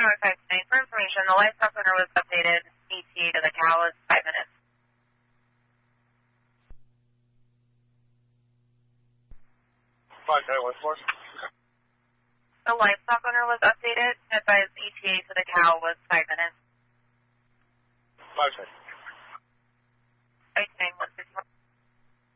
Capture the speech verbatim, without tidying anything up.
oh five tonight. For information, the livestock owner was updated. E T A to the cow was five minutes. five nine one four. The livestock owner was updated. Advised E T A to the cow was five minutes. five ten.